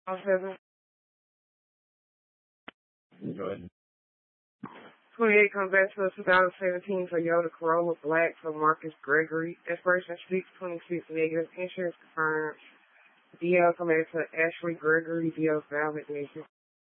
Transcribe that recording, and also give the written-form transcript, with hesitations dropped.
7. Go ahead. 28 comes back to a 2017 Toyota Corolla Black for Marcus Gregory. Expiration 6/26 negative. Insurance confirmed. DL come back to Ashley Gregory. DL valid negative.